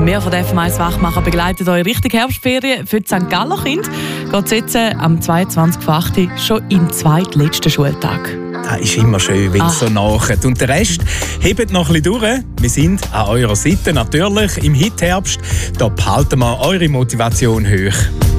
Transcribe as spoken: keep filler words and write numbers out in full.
Wir von der F M eins Wachmacher begleiten euch richtig Herbstferien. Für die Sankt Galler Kinder geht es jetzt äh, am zweiundzwanzigsten achten schon in den zweitletzten Schultag. Das ist immer schön, wenn es so nachkommt. Und der Rest hebt noch ein bisschen durch. Wir sind an eurer Seite natürlich im Hitherbst. Da behalten wir eure Motivation hoch.